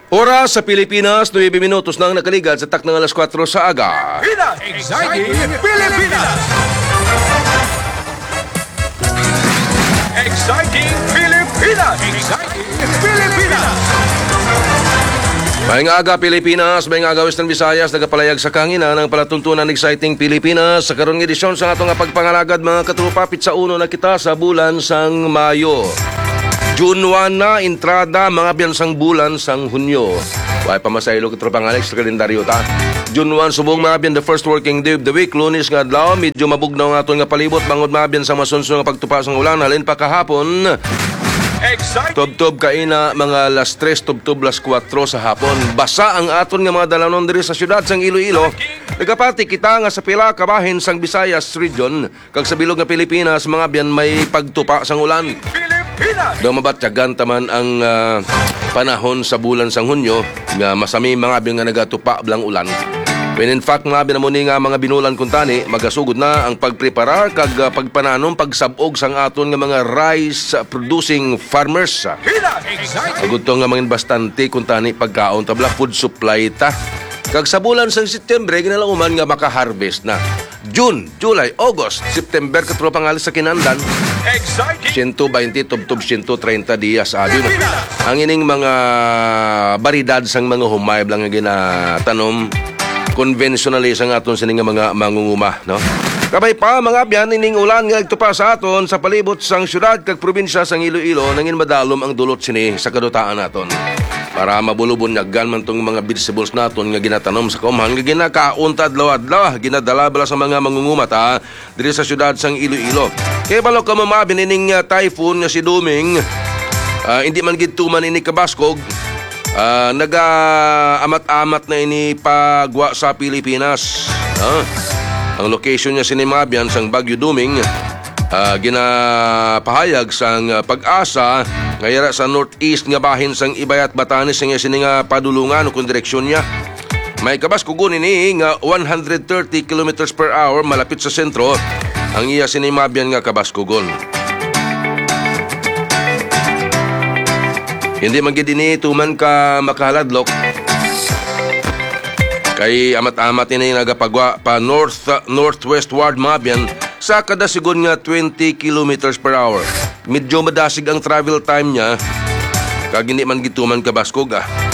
Oras sa Pilipinas, 9 minutos nang nakaligad sa taknang alas 4 sa aga. Exciting Pilipinas! Exciting Pilipinas! Exciting Pilipinas! May aga Pilipinas, may aga Western Visayas, nagapalayag sa kangina ng palatuntunan Exciting Pilipinas. Sa karong edisyon sa atong pagpangalagad mga katrupa, pitsa uno na kita sa bulan sang Mayo. June 1 na, entrada, mga biyansang bulan sang Hunyo. Why pamasaylo katropang Alex sa kalendaryo ta. June 1, subong mga biyan, the first working day of the week. Lunes nga adlaw, medyo mabugnaw nga aton nga palibot. Bangod mga biyan sa masunso nga pagtupa sang ulan. Halin pa kahapon. Tob-tob kaina mga las 3, tob-tob las 4 sa hapon. Basa ang aton nga mga dalanon diri sa syudad sang Iloilo. Nagapati kita nga sa pila kabahin sang Visayas region. Kag sa bilog nga Pilipinas, mga biyan may pagtupa sang ulan. Daw mabatyagan taman ang panahon sa bulan sang Hunyo nga masami mga biyan nga nagatupa blang ulan. When in fact mga binamuni nga mga binulan kuntani, magasugod na ang pagpreparar kag pagpananom pagsabog sang aton nga mga rice producing farmers. Agud to nga mga bastante kuntani pagkaon tabla food supply ta. Kag sa bulan sang Setyembre ginalauman nga maka-harvest na. June, July, August, September katropang alis sa kinandan. 120 tub-tub 130 dias abi no. Ang ining mga baridad sang mga humay lang nga ginatanom konvensyonally sang aton sining mga mangunguma no. Kabay pa mga biyan ining ulan nga nagtupa sa aton sa palibot sang syudad kag probinsya sang Iloilo nangin madalom ang dulot sini sa kadutaan naton. Para mabulubon naggan man tong mga vegetables naton nga ginatanom sa kaumahan nga ginakaunta adlaw-adlaw ginadala bala sa mga mangungumata diri sa syudad sang Iloilo. Kay balo ka mamabin ining typhoon nga si Duming, hindi man gid tuman ini kabaskog, naga-amat-amat na ini pagwa sa Pilipinas. Ang location niya sinimabian sang Bagyo Duming, ginapahayag sang pag-asa ngayara sa northeast nga bahin sang Ibayat Batanes nga sininga padulungan kung direksyon niya. May kabaskogon ini nga 130 km per hour malapit sa sentro ang iya sinimabian nga kabaskogon. Hindi man gid ini tuman ka makahaladlok kay amat-amat ini nagapagwa pa northwestward mabian sa kada sigon nga 20 km per hour. Medyo madasig ang travel time niya kag hindi man gituman kabaskog.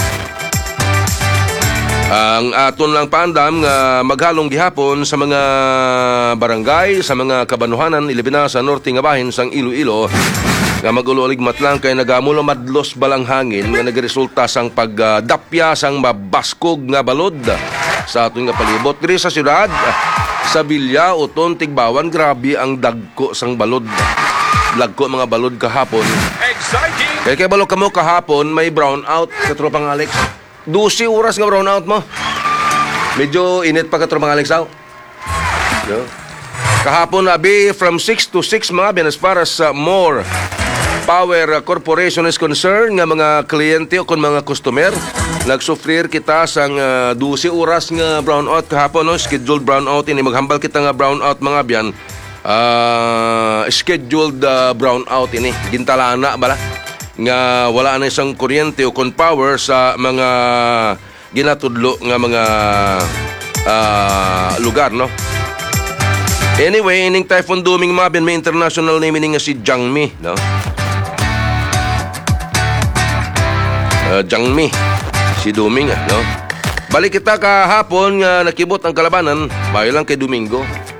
Ang aton lang paandam nga maghalong gihapon sa mga barangay, sa mga kabanuhanan ilabin na sa norte nga bahin sang Iloilo nga magulo-ligmat lang kay nagamulo madlos balang hangin nga nagresulta sang pagdapya sang mabaskog nga balod sa aton nga palibot diri sa syudad. Sa Bilya, Uton, Tigbawan, grabe ang dagko sang balod. Lagko mga balod kahapon. Kaya balo kamo kahapon, may brown out, katropang Alex. 12 oras nga brown out mo. Medyo init pa katropang Alex out. No? Kahapon, abi, from 6 to 6 mga bin, as far as more Power Corporation is concerned, nga mga kliyente o kung mga customer, nagsufrir kita sang 12 oras nga brownout kahapon, no? Scheduled brownout ini. Maghambal kita nga brownout mga biyan. Scheduled brownout ini. Gintalana bala nga wala na isang kuryente o kung power sa mga ginatudlo nga mga lugar, no? Anyway, ining Typhoon Duming mga biyan, may international name ini nga si Jangmi, no? Jangmi, si Duming, no? Balik kita kahapon nga nakibot ang kalabanan, bayo lang kay Domingo.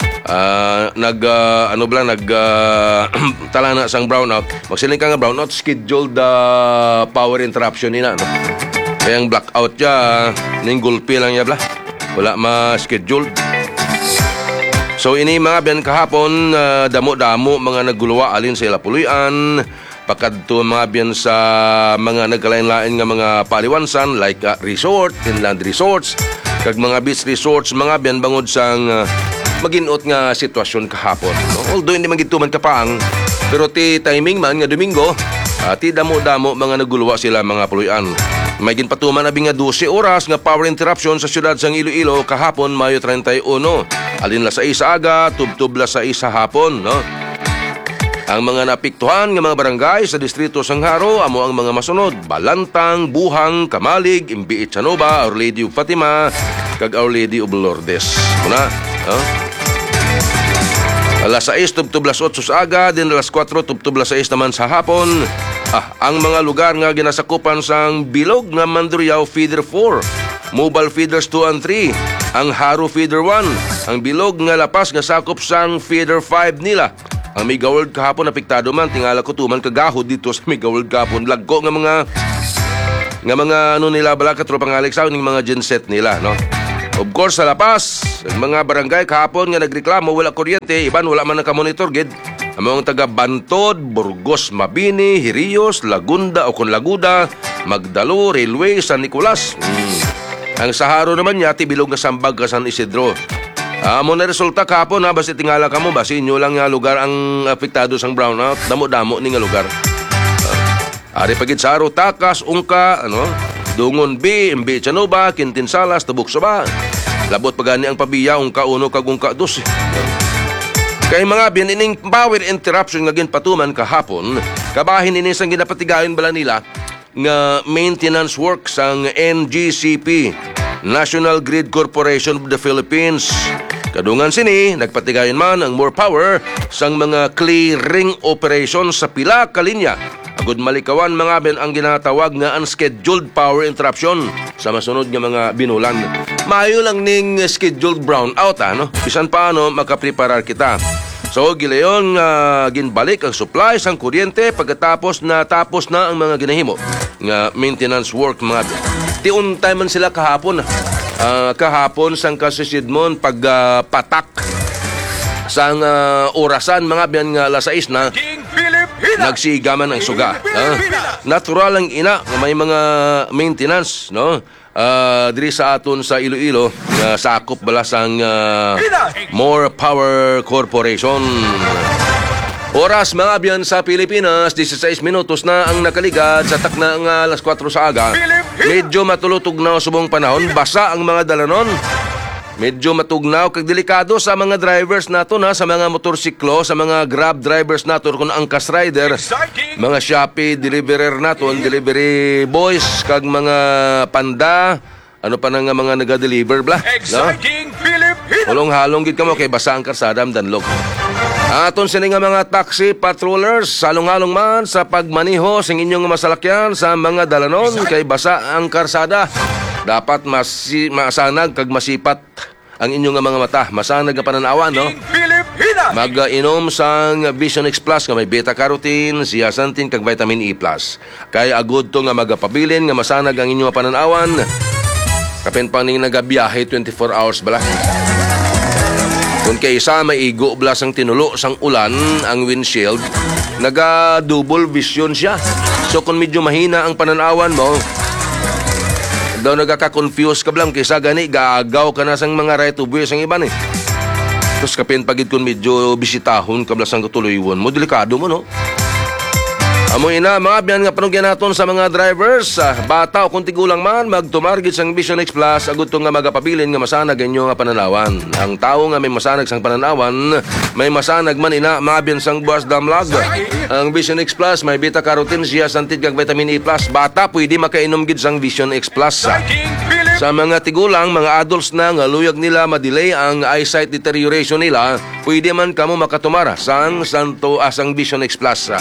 Talana sang brownout. Magsiling ka nga brownout, scheduled power interruption nina, no? Kaya ang blackout niya, ning gulpi lang niya, bla. Wala ma-scheduled. So ini mga biyan kahapon, damo-damo mga naguluwa alin sa Ilapuluyan, pakadto mga biyan sa mga nagkalain-lain nga mga paliwansan like resort, inland resorts, kag mga beach resorts, mga biyan bangod sang maginot nga sitwasyon kahapon, no? Although hindi magituman kapaang, pero ti timing man nga Domingo, ti damo-damo mga naguluwa sila mga puluyan. May ginpatuman abi nga 12 oras nga power interruption sa syudad sang Iloilo kahapon Mayo 31. Alin la sa isa aga, tub-tub la sa isa hapon, no? Ang mga napiktuhan nga mga barangay sa distrito Sangharo amo ang mga masunod: Balantang, Buhang, Kamalig, Imbiit Chanova, Our Lady of Fatima, kag Our Lady of Lourdes. Muna, alas 6 tubtublas 8 sa aga, din alas 4 tubtublas 6 naman sa hapon. Ang mga lugar nga ginasakupan sang Bilog nga Mandurriao Feeder 4, Mobile Feeders 2 and 3, ang Haro Feeder 1, ang Bilog nga Lapas nga sakop sang Feeder 5 nila. Ang Mega World kahapon apektado man, tingala ko tuman kagahod dito sa Mega World kahapon. Lagko nga mga ano nila bala katropang Alex ng mga genset nila, no? Of course sa Lapas, ang mga barangay kahapon nga nagreklamo wala kuryente, iban wala man nakamonitor gid. Ang mga taga Bantod, Burgos, Mabini, Hirios, Lagunda o Laguda, Magdalo, Railway, San Nicolas. Ang Saharo naman niya tibilog nga Sambag ka San Isidro. Amo na resulta kahapon basta tingala ka mo, basta inyo lang nga lugar ang apektado sang brownout, damo-damo ni nga lugar. Ari pagit Saharo, Takas, Ungka, Dungon B, MB Chanova, Quintinsalas, Tabuk Saba. Labot pagani ang Pabiya, Ungka 1 kag Ungka 2. Kay mga binining power interruption nga ginpatuman kahapon, kabahin ini sang ginapatigayon bala nila nga maintenance works ang NGCP, National Grid Corporation of the Philippines. Kadungan sini, nagpatigayon man ang more power sang mga clearing operation sa pila ka linya. Agud malikawan mga ben ang ginatawag nga unscheduled power interruption sa masunod nga mga binulan. Maayo lang ning scheduled brownout, bisan paano makapreparar kita. So, gilayon ginbalik ang supply sang kuryente pagkatapos na ang mga ginahimo nga maintenance work mga ben. Tiuntay man sila kahapon. Kahapon sang kasisidmon pagpatak sang orasan mga biyan nga alas 6 na nagsiga man ang suga. Natural ang ina nga may mga maintenance, no? Diri sa aton sa Iloilo nga sakop bala sang More Power Corporation. Oras mga biyan sa Pilipinas, 16 minutos na ang nakaligad sa takna nga alas 4 sa aga. Medyo matulutugnaw subong panahon, basa ang mga dalanon. Medyo matugnaw kag delikado sa mga drivers nato sa mga motorsiklo, sa mga Grab drivers nato kun angkas rider, mga Shopee deliverer nato, delivery boys kag mga panda, ano pa nga mga naga-deliver bla. Halong-halong gid kamo kay basa ang karsada danlog. Aton sini nga mga taxi patrollers, salong-halong man sa pagmaniho sing inyong masalakyan sa mga dalanon kay basa ang karsada. Dapat masanag kag masipat ang inyong mga mata. Masanag nga pananawan, no? Mag-inom sang Vision X Plus nga may beta-carotene, zeaxanthin kag vitamin E+. Kay agud to nga magapabilin nga masanag ang inyong pananawan. Kapin pa ning nagabiyahe 24 hours bala. Kung kaysa maigo blas ang tinulo sang ulan ang windshield, naga-double vision siya. So kung medyo mahina ang pananawan mo, daw nagaka-confuse ka blang kaysa gani, gaagaw ka na sang mga right of way sang iban Tapos kapin pagid kung medyo bisitahon ka blas ang katuloywan mo, delikado mo, no? Amoy na, mga biyan nga panugyan naton sa mga drivers, bata o kung tigulang man, magtumargit sang Vision X Plus, agud to nga magapabilin nga masanag inyo nga pananawan. Ang tao nga may masanag sang pananawan, may masanag man ina, mga biyan sang buwas damlag. Ang Vision X Plus, may beta-carotene, zeaxanthin kag vitamin E+. Bata, pwede makainom gid sang Vision X Plus. Sa mga tigulang, mga adults na nga luyag nila madelay ang eyesight deterioration nila, pwede man kamo makatumara sang sang Vision X Plus.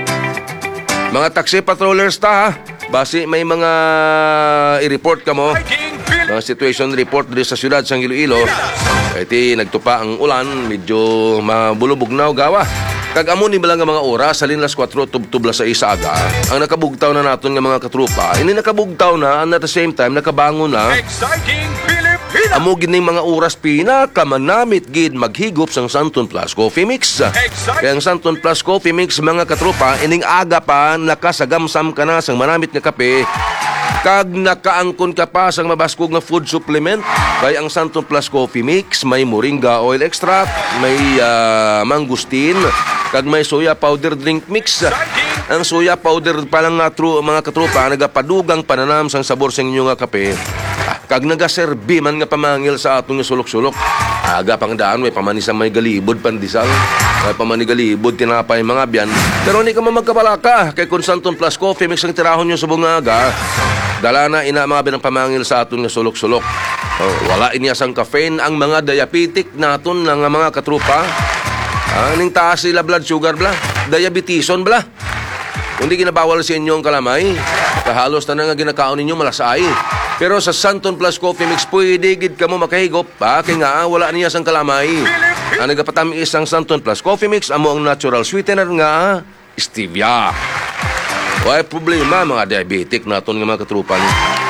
Mga taxi patrollers basi may mga i-report ka mo, mga situation report dito sa syudad sang Iloilo. Kaya nagtupa ang ulan, medyo mabulubugnaw gawa. Kag amo ni balang nga mga oras, salin las 4 tubtubla sa isa aga, ang nakabugtaw na naton nga mga katrupa, ini nakabugtaw na, and at the same time nakabangon na. Amo gining mga oras pinakamanamit gid maghigop sang Santon Plus Coffee Mix. Kaya ang Santon Plus Coffee Mix mga katropa, ining aga pa nakasagamsam ka na sang manamit nga kape, kag nakaangkon ka pa sang mabaskog nga food supplement. Kaya ang Santon Plus Coffee Mix may moringa oil extract, may mangustin, kag may soya powder drink mix. Ang soya powder pa lang nga mga katropa, nagapadugang pananam sang sabor sa inyo nga kape. Kag nagaserbi man nga pamangil sa atong sulok-sulok. Aga pang daan, may pamanisang may galibod pandisal. May pamanigalibod, tinapay mga biyan. Pero hindi ka magkabalaka. Kay Consanton Plus Coffee Mix ang tirahon nyo sa bungaga. Dala na ina mga binang pamangil sa aton nga sulok-sulok. Wala inyasang caffeine ang mga diabetic naton ng mga katrupa. Ning taas sila blood sugar bla. Diabetison bla. Kundi ginabawal sa inyo ang kalamay. Kahalos na nga ginakaon ninyo malasay. Pero sa Santon Plus Coffee Mix, pwede gid ka mo makahigop. Kaya nga, wala niya sang kalamay. Ang nagapatami isang Santon Plus Coffee Mix, amo ang natural sweetener nga, stevia. Why problema, mga diabetic naton nga mga katrupan.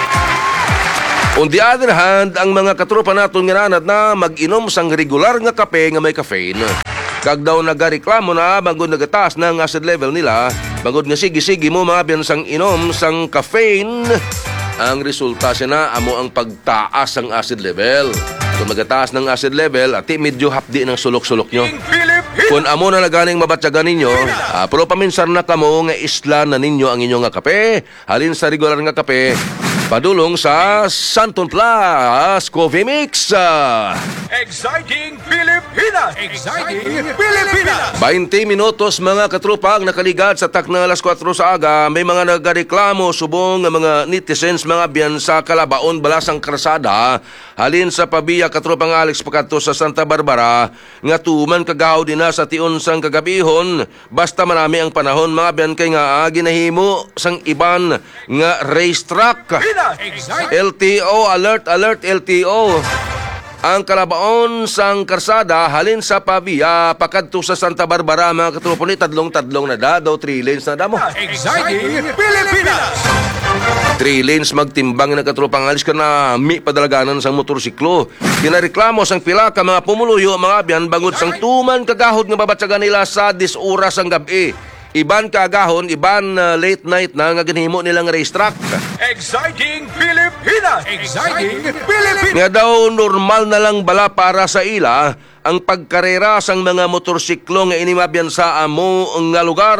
On the other hand, ang mga katrupa naton nga nanad na mag-inom sang regular nga kape nga may caffeine. Kag daw nagareklamo na, bagod nagataas na ang acid level nila, bagod nga sige-sige mo mga biyan sang inom sang caffeine, ang resulta siya na amo ang pagtaas ng acid level. Kung magataas ng acid level, ati medyo hapdi ng sulok-sulok nyo. Kung amo na laganing mabatsagan ninyo, pero paminsan na kamo nga isla na ninyo ang inyong nga kape. Halin sa regular nga kape, padulong sa Santon Plus Coffee Mix. Exciting Pilipinas! Exciting Pilipinas! 20 minutos mga katrupa ang nakaligad sa tak na alas 4 sa aga. May mga nagareklamo subong nga mga netizens mga biyan sa Kalabaon balasang karsada. Halin sa pabiya katrupang Alex pagkadto sa Santa Barbara nga tuman kagahaw din na sa tion sang kagabihon. Basta marami ang panahon mga biyan kay nga ginahimo sang iban nga racetrack. LTO, alert LTO. Ang Kalabaon sang karsada halin sa pabiya pakadto sa Santa Barbara mga katropoli tadlong na daw 3 lanes na damo. Exciting Pilipinas! 3 lanes magtimbang na katropang alis ka na mi padalaganan sang motorsiklo. Kinareklamo sang pila ka mga pumuluyo mga biyan bangod sang tuman kagahod nga babatsagan nila sa 10 oras ang gabi. Iban kagahon, iban late night na nga ginhimo nilang racetrack. Exciting Pilipinas! Exciting Pilipinas! Nga daw normal na lang bala para sa ila ang pagkarera sang mga motorsiklo nga inimabyan sa amo nga lugar.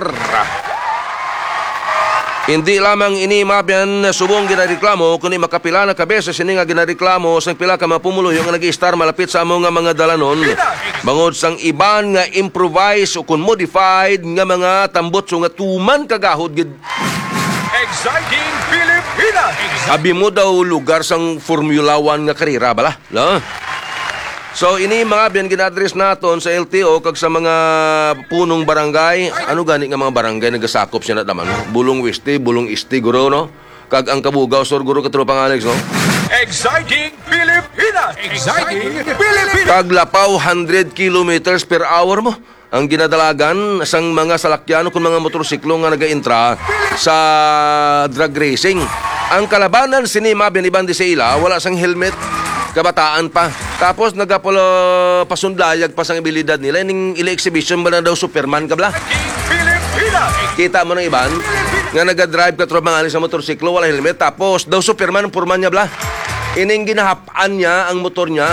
Hindi lamang inimabyan subong ginareklamo kundi makapila na kabeses ini nga ginareklamo sang pila ka mapumulo yung nag-i-star malapit sa amo nga mga dalanon. Bangod sang iban nga improvise o kun modified nga mga tambot so nga tuman kagahod gid. Exciting Pilipinas! Abi mo daw lugar sang Formula 1 nga karera bala, no? So ini mga biyan ginadres naton sa LTO kag sa mga punong barangay. Ano gani nga mga barangay nagasakop siya na naman? Bulong Weste, Bulong Este guro no? Kag ang Kabugaw Sur guro katropang Alex no? Exciting Pilipinas! Exciting Pilipinas! Kag Lapaw 100 kilometers per hour mo. Ang ginadalagan sang mga salakyan kung mga motorsiklo nga naga-intra sa drag racing. Ang kalabanan sinima biniban di sa ila, wala sang helmet. Kabataan pa. Tapos nagapolo pasundayag pa sang abilidad nila. Ning ili-exhibition ba na daw Superman kabla? Kita mo ng iban nga nagadrive ka tropang alis sa motorsiklo, wala helmet. Tapos daw Superman ang purman niya bla. Ining ginahapan niya ang motor niya.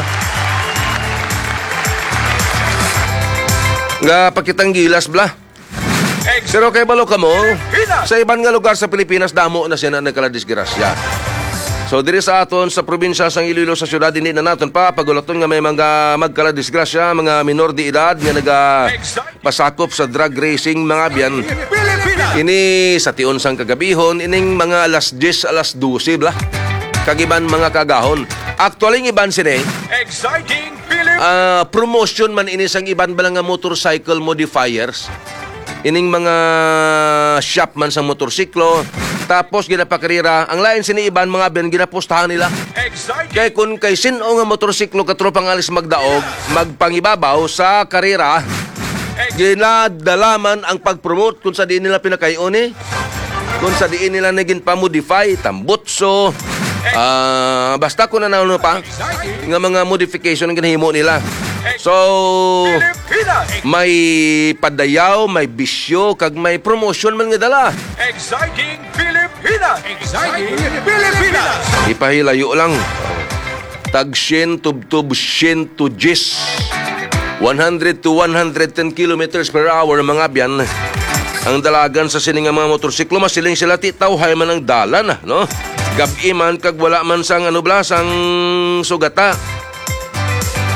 Nga pakitang gilas bla. Pero kay balo ka mo, sa ibang nga lugar sa Pilipinas, damo na siya na nagkaladisgrasya. So diri sa aton sa probinsya sang Iloilo sa syudad dinhi na naton pa pagulaton nga may mga magkaladisgrasya, mga minor de edad nga pasakop sa drag racing mga biyan. Ini sa tion sang kagabihon ining mga alas 10 alas 12 bla. Kagiban mga kagahon. Actually iban sini. Exciting Promotion man ini sang iban bala nga motorcycle modifiers. Ining mga shop man sa motorsiklo. Tapos ginapakarira, ang lain sini iban mga ben ginapostahan nila. Kay kun kay sino nga motorsiklo katropang alis magdaog, magpangibabaw sa karera, ginadalaman ang pagpromote kung sa diin nila pinakayon kung sa diin nila naging pa-modify, tambutso, basta kung nanauno pa, nga mga modification ang ginahimo nila. So, may padayaw, may bisyo, kag may promotion man nga dala. Exciting Pilipinas! Exciting Pilipinas! Ipahilayo lang. Tag 100 tub 100 gis. 100 to 110 kilometers per hour mga biyan. Ang dalagan sa sining mga motorsiklo, masiling sila titawhay man ang dalan, no? Gabi man, kag wala man sang ano bla, sang sugata.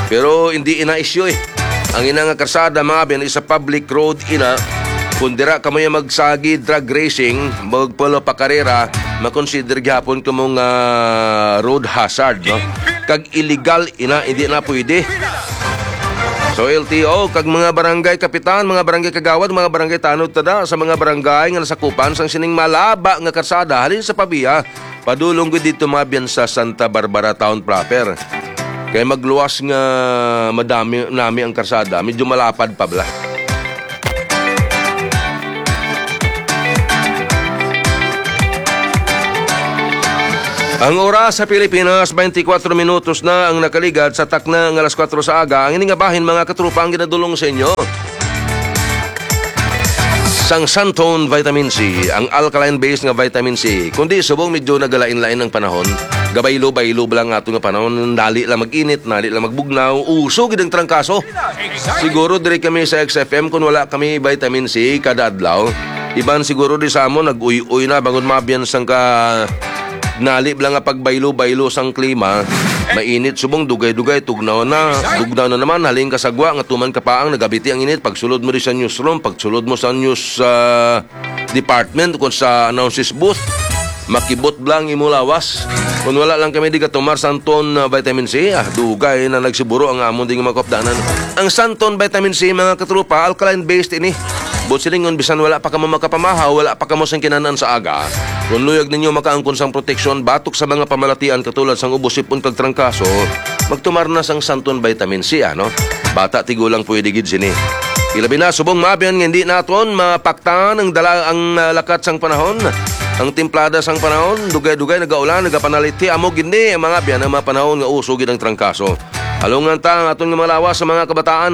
Pero hindi ina issue eh. Ang ina nga karsada mga ben is a public road ina. Kung dira ka mo yung magsagi drag racing, magpolo pa karera, makonsider gyapon ka mong road hazard, no? Kag illegal ina, hindi na pwede. So LTO, kag mga barangay kapitan, mga barangay kagawad, mga barangay tanod tada sa mga barangay nga nasakupan sang sining malaba nga karsada halin sa pabiya, padulong gud dito mabiyan sa Santa Barbara Town proper. Kaya magluwas nga madami nami ang karsada, medyo malapad pa bla. Ang oras sa Pilipinas, 24 minutos na ang nakaligad sa takna ng alas 4 sa aga. Ang iningabahin mga katrupa ang ginadulong sa inyo. Sang Santon Vitamin C, ang alkaline-based nga vitamin C. Kundi subong medyo nagalain-lain ng panahon. Gabaylo-baylo lang ato nga panahon. Nali lang mag-init, nali lang magbugnaw. Uso gidang trangkaso. Siguro dire kami sa XFM kung wala kami vitamin C kada adlaw. Iban siguro di sa amon nag-uy-uy na bagon mabiyan sang ka nalib lang nga pagbaylo-baylo sang klima, mainit subong dugay-dugay tugnaw na naman haling kasagwa nga tuman kapaang nagabiti ang init pagsulod mo ri sa newsroom, pagsulod mo sa news department kung sa announces booth makibot lang imo lawas. Kung wala lang kami di katumar Santon vitamin C, dugay na nagsiburo ang amon di nga makopdanan. Ang Santon vitamin C mga katrupa, alkaline based ini. But silingon bisan wala pa kamo makapamahaw, wala pa kamo sang kinanan sa aga. Kung luyag ninyo makaangkon sang proteksyon batok sa mga pamalatian katulad sang ubos-ipon kag trangkaso, magtumar na sang Santon vitamin C ano. Bata tigulang pwede gid sini. Ilabi na subong mabiyan nga hindi naton mapaktan ang lakat sang panahon. Ang templada sang panahon, dugay-dugay nagaulan, nagapanaliti amo gindi ang mga biyan ang mga panahon nga uso gid ang trangkaso. Halungan ta ang aton nga malawas sa mga kabataan.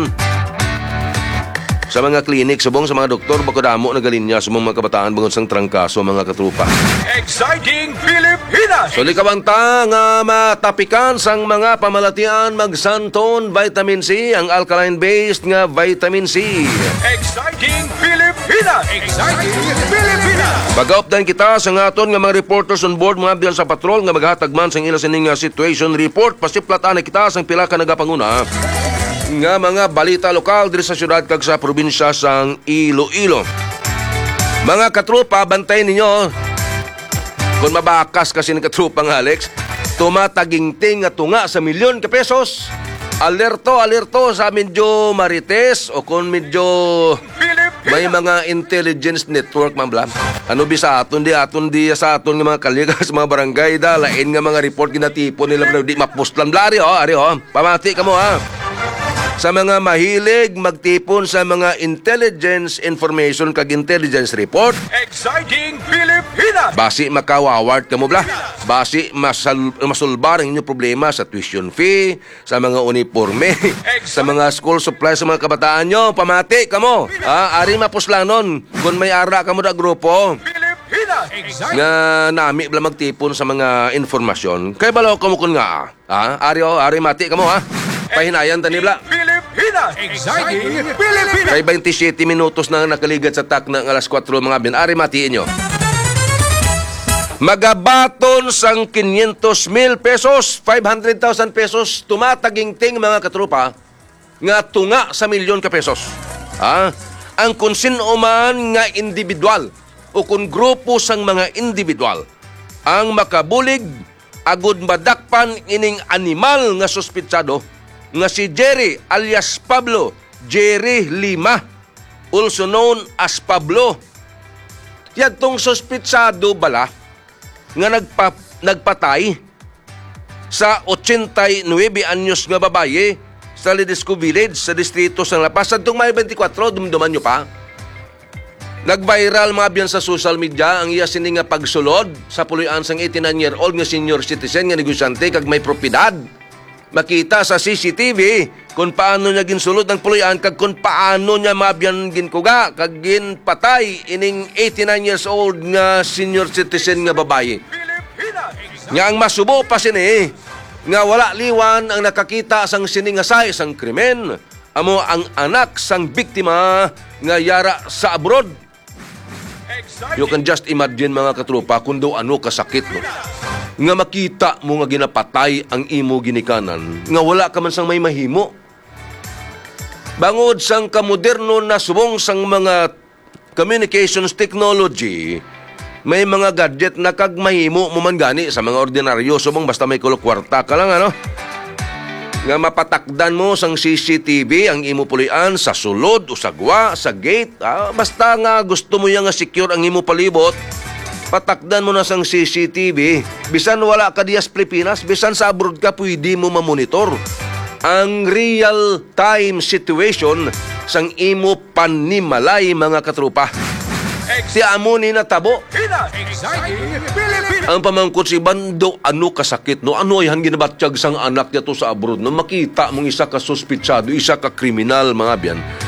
Sa mga klinik, subong sa mga doktor, bako damo nagalinya sa mga kabataan bangon sang trangkaso mga katrupa. Exciting Pilipinas! So likabanta nga matapikan sang mga pamalatian mag-Santon Vitamin C, ang alkaline-based nga vitamin C. Exciting Pilipinas! Exciting Pilipinas! Pag-updatean kita sa ngaton nga mga reporters on board mga abdiyan sa patrol nga maghatag man sang ila sining situation report. Pasiplatan kita sang pila ka nagapanguna nga mga balita lokal diri sa syudad kag sa probinsya sang Iloilo. Mga katrupa, bantay ninyo. Kung mabakas kasi ng katrupa ng Alex, tumataginting nga tunga sa milyon ka pesos. Alerto sa medyo marites o kung medyo may mga intelligence network mamblam. Ano bisa aton di sa aton nga mga kalye sa mga barangay lain nga mga report ginatipon nila di mapostlan blari ari pamati ka mo sa mga mahilig magtipon sa mga intelligence information kag intelligence report. Exciting Pilipinas! Basi makawaward ka mo bla. Basi masulbar ang inyong problema sa tuition fee, sa mga uniforme, sa mga school supplies sa mga kabataan nyo. Pamati ka mo. Ari mapuslanon kung may ara ka mo na grupo. Pilipinas! Nga nami bla magtipon sa mga informasyon. Kay balaw ka mo kun nga. Ari mati ka mo Pahinayan tani bla. Pilipinas! Exciting Pilipinas! Kay 27 minutos na nakaligat sa tak ng alas 4 mga bin. Ari matiin nyo. Magabaton sang 500,000 pesos, 500,000 pesos, tumatagingting mga katrupa, nga tunga sa milyon ka pesos. Ang kung sino man nga individual o kung grupo sang mga individual, ang makabulig, agud madakpan ining animal nga suspitsado, nga si Jerry alias Pablo, Jerry Lima, also known as Pablo. Yan tong suspitsado bala, nga nagpatay sa 89 anyos nga babaye sa Ledesco Village sa distrito sang La Paz. Sadtong May 24, dumduman nyo pa. Nag-viral mga biyan sa social media ang iya sini nga pagsulod sa puloy-an sang 89-year-old nga senior citizen nga negosyante kag may propiedad. Makita sa CCTV kung paano niya ginsulod ng puloy-an kag kung paano niya mabiyan ginkuga kag ginpatay ining 89 years old nga senior citizen nga babaye. Nga ang masubo pa sini nga wala liwan ang nakakita sang siningasay sang krimen amo ang anak sang biktima nga yara sa abroad. You can just imagine mga katrupa kung do ano kasakit no. nga makita mo nga ginapatay ang imo ginikanan, nga wala ka man sang may mahimo. Bangod sang kamoderno na subong sang mga communications technology, may mga gadget na kag mahimo mo man gani sa mga ordinaryo, subong basta may kulokwarta ka lang, ano? Nga mapatakdan mo sang CCTV ang imo pulian sa sulod o sa gwa, sa gate. Basta nga gusto mo yang nga secure ang imo palibot, patakdan mo na sang CCTV. Bisan wala ka diyas Pilipinas, bisan sa abroad ka, pwede mo mamonitor ang real-time situation sang imo panimalay, mga katrupa. Ti amo ni natabo. Exciting Pilipinas. Ang pamangkot si Bando, ano kasakit, no? Ano ay ginabatsyag sang anak niya to sa abroad, no? Makita mong isa ka suspitsado, isa ka kriminal, mga biyan.